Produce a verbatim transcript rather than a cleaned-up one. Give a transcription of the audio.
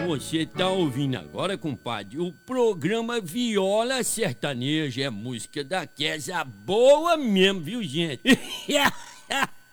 Você tá ouvindo agora, compadre, o programa Viola Sertaneja. É música daquela boa mesmo, viu, gente?